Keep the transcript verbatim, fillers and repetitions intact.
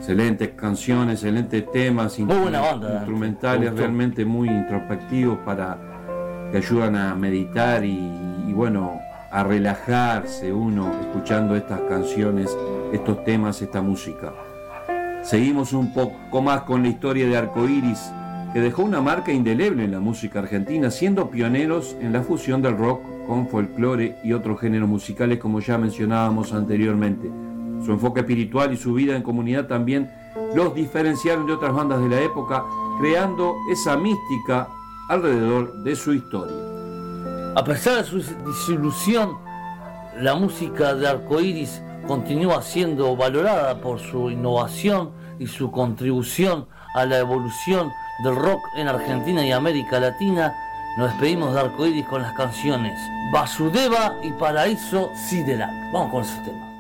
Excelentes canciones, excelentes temas, muy buena banda, instrumentales realmente muy introspectivos para que ayudan a meditar y, y bueno, a relajarse uno escuchando estas canciones, estos temas, esta música. Seguimos un poco más con la historia de Arcoiris, que dejó una marca indeleble en la música argentina, siendo pioneros en la fusión del rock con folclore y otros géneros musicales, como ya mencionábamos anteriormente. Su enfoque espiritual y su vida en comunidad también los diferenciaron de otras bandas de la época, creando esa mística alrededor de su historia. A pesar de su disolución, la música de Arcoiris continúa siendo valorada por su innovación y su contribución a la evolución del rock en Argentina y América Latina. Nos despedimos de Arcoiris con las canciones Vasudeva y Paraíso Sideral. Vamos con esos temas.